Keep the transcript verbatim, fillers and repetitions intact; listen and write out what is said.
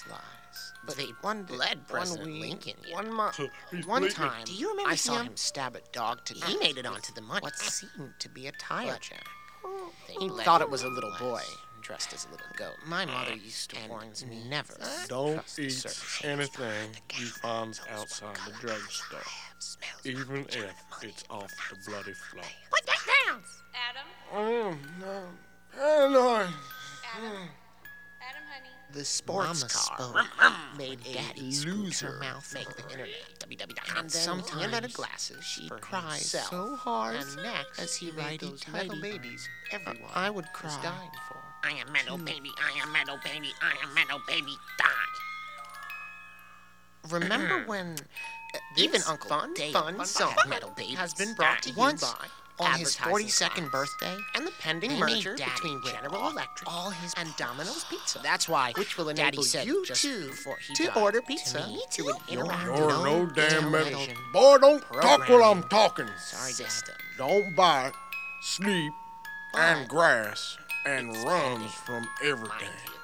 lies. But they one bled President one Lincoln. Yeah. One month. One time, Do you remember I saw him? him stab a dog to death. He made it with onto the money. What seemed to be a tire But jack. He thought it was a little boy dressed as a little goat. My mother used to warn me never. Don't trust the eat circus. anything you find outside the drugstore, even if it's off the bloody floor. Put that down. Adam? Oh, no. Paranoid. Adam? Adam, honey? The sports Mama car spoke. made A Daddy scoot loser. her mouth make the internet. And And then sometimes Leonetta glasses she'd for cry himself. so hard And next, as he made made those those metal metal babies everyone I would was cry. dying for. I am metal baby, I am metal baby, I am metal baby, die. Remember when Even this Uncle fun, Dave fun song Metal Babies has been brought to you once by on his advertising forty-second clients. birthday And the pending they merger made Daddy between rip General off Electric all his and Domino's Pizza. That's why Which will Daddy enable said you just too before he to died order to pizza me, to an you're interactive You're no no damn metal. television Boy, don't talk while I'm programming talking. Sorry, system. Don't bite, sleep, and But grass, and it's runs editing. from everything. Mind you.